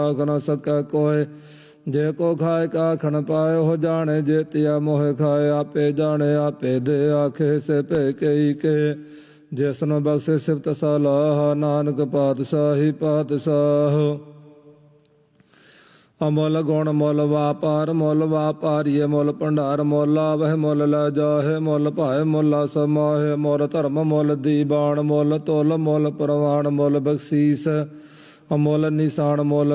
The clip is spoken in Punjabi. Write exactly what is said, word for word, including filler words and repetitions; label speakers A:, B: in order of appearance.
A: ਆਖ ਨ ਸਕੈ ਕੋਇ। ਜੇ ਕੋ ਖਾਇ ਕਾ ਖਣ ਪਾਏ ਹੋ ਜਾਣੇ, ਜੇ ਤਿਆ ਮੋਹਿ ਖਾਏ ਆਪੇ ਜਾਣੇ। ਆਪੇ ਦੇ ਆਖੇ ਸੇ ਭੇ ਕਈ ਕੇ, ਜਿਸਨੂੰ ਬਖਸ਼ੇ ਸਿਫਤ ਸਲਾਹ। ਨਾਨਕ ਪਾਤਸ਼ਾਹੀ ਪਾਤਸ਼ਾਹ। ਅਮੁੱਲ ਗੁਣ ਮੁੱਲ ਵਾਪਾਰ, ਮੁੱਲ ਵਾਪਾਰੀਏ ਮੁੱਲ ਭੰਡਾਰ। ਮੁੱਲ ਆਵਹਿ ਮੁੱਲ ਲੈ ਜਾਹੇ, ਮੁੱਲ ਭਾਏ ਮੁੱਲਾ ਸਮਾਹੇ। ਮੁੱਲ ਧਰਮ ਮੁੱਲ ਦੀਵਾਨ, ਮੁੱਲ ਤੁਲ ਮੁੱਲ ਪ੍ਰਵਾਨ। ਮੁੱਲ ਬਖਸ਼ੀਸ ਅਮੁੱਲ ਨਿਸ਼ਾਨ, ਮੁੱਲ